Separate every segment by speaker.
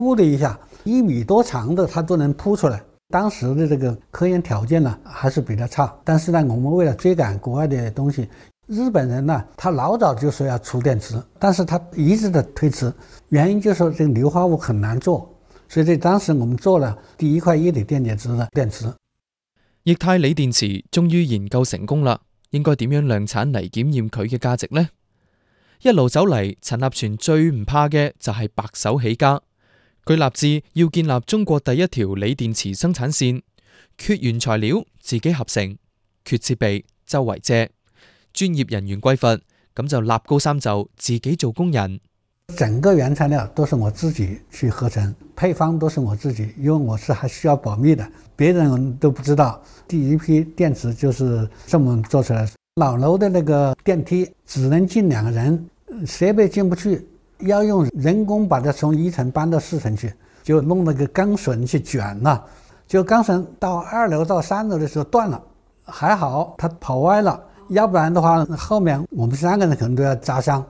Speaker 1: 估了一下，1米多长的它都能铺出来。当时的这个科研条件呢还是比较差，但是呢，我们为了追赶国外的东西，日本人呢他老早就说要出电池，但是他一直的推迟，原因就是说这个硫化物很难做，所以在当时我们做了第一块液体电解质的电池。
Speaker 2: 液態鋰電池終於研究成功啦，應該點樣量產嚟檢驗佢嘅價值呢？一路走嚟，陳立全最唔怕嘅就係白手起家。佢立志要建立中國第一條鋰電池生產線，缺原材料自己合成，缺設備周圍借，專業人員歸附，咁就立高三就自己做工人。
Speaker 1: 整個原材料都是我自己去合成，配方都是我自己，因為我是還需要保密的，別人都不知道。第一批電池就是這麼做出來。老樓的那個電梯只能進2個人，設備進不去，要用人工把它從1層搬到4層去，就弄那個鋼繩去捲了，就鋼繩到2樓到3樓的時候斷了，還好它跑歪了，要不然的話後面我們3個人可能都要砸傷。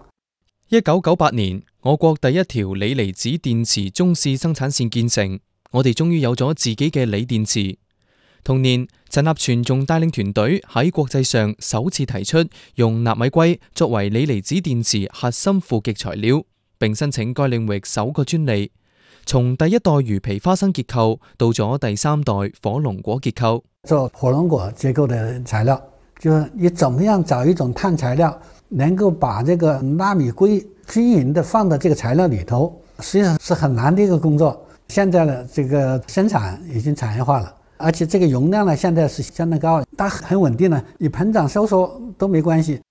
Speaker 2: 1998年，我國第一條鋰離子電池中試生產線建成，我哋終於有咗自己嘅鋰電池。同年，陳立全仲帶領團隊喺國際上首次提出用納米硅作為鋰離子電池核心負極材料，並申請該領域首個專利。從第一代魚皮花生結構到咗第3代火龍果結構。
Speaker 1: 做火龍果結構的材料，就是你怎麼樣找一種碳材料，能夠把這個納米硅均勻的放到這個材料裏頭，實際上是很難的一個工作。現在的這個生產已經產業化了，而且這個容量呢，現在是相當高，它很穩定了，你膨脹收縮都沒關係。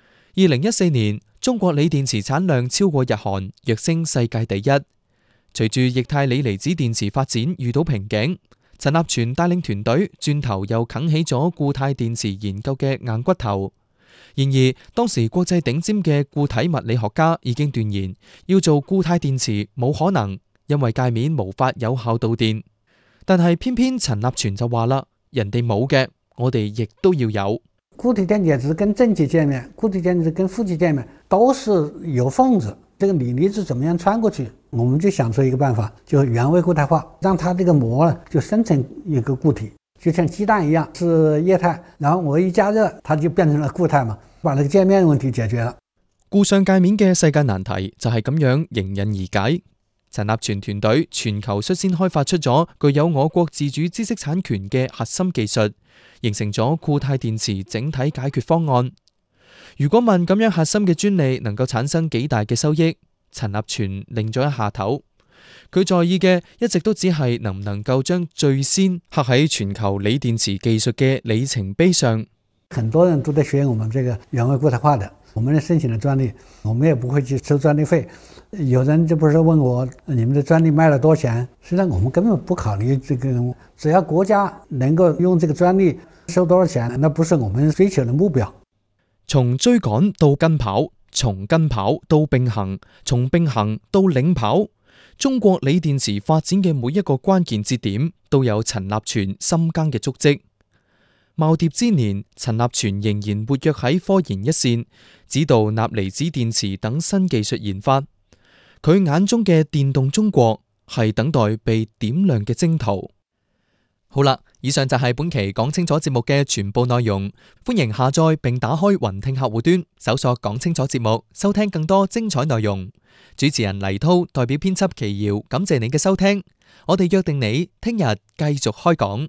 Speaker 2: 2014年，中國鋰電池產量超過日韓，躍升世界第一。隨住液態鋰離子電池發展遇到瓶頸，陳立全帶領團隊轉頭又啃起咗固態電池研究嘅硬骨頭。然而，當時國際頂尖嘅固體物理學家已經斷言，要做固態電池冇可能，因為界面無法有效導電。但係偏偏陳立全就話啦，人哋冇嘅，我哋亦都要有。
Speaker 1: 固體電解質跟正極界面、固體電解質跟負極界面都是有縫子，這個鋰離子怎麼樣穿過去？我們就想出一個辦法，就原位固態化，讓它這個膜呢就生成一個固體，就像雞蛋一樣是液態，然後我一加熱，它就變成了固態嘛，把那個界面問題解決了。
Speaker 2: 固上界面嘅世界難題就係咁樣迎刃而解。陳立全團隊全球率先開發出咗具有我國自主知識產權嘅核心技術，形成咗固態電池整體解決方案。如果問咁樣核心嘅專利能夠產生幾大嘅收益，陳立全擰咗一下頭。佢在意嘅一直都只係能唔能夠將最先刻喺全球鋰電池技術嘅里程碑上。
Speaker 1: 很多人都在學我們這個原位固態化的，我們申請了專利，我們也不會去收專利費。有人就不是問我你們的專利賣了多少錢，實際上我們根本不考慮這個，只要國家能夠用這個專利收多少錢，那不是我們追求的目標。
Speaker 2: 從追趕到跟跑，從跟跑到並行，從並行到領跑，中國鋰電池發展嘅每一個關鍵節點都有陳立全深耕嘅足跡。耄耋之年，陳立全仍然活躍喺科研一線，指導鈉離子電池等新技術研發。佢眼中嘅電動中國係等待被點亮嘅征途。好啦，以上就係本期講清楚節目嘅全部內容。歡迎下載並打開雲聽客戶端，搜索講清楚節目，收聽更多精彩內容。主持人黎濤代表編輯奇瑤，感謝你嘅收聽。我哋約定你聽日繼續開講。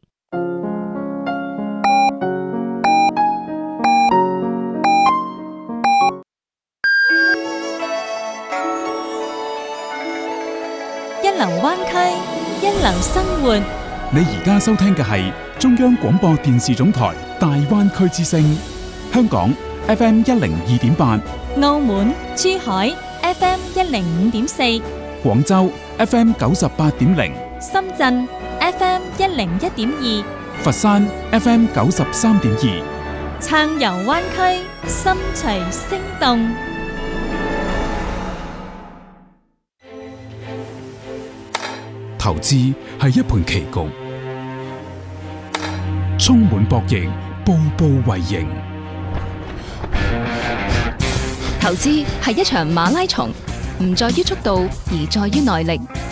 Speaker 3: 一流灣區，一流生活。
Speaker 4: 你而家收聽嘅係中央廣播電視總台大灣區之聲，香港 FM 102.8，
Speaker 3: 澳門、珠海 FM 105.4，
Speaker 4: 廣州 FM 98.0，
Speaker 3: 深圳 FM 101.2，
Speaker 4: 佛山 FM 93.2。
Speaker 3: 撐遊灣區，心隨聲動。
Speaker 4: 投資係一盤棋局，充滿博弈，步步為營。
Speaker 5: 投資係一場馬拉松，唔在於速度，而在於耐力。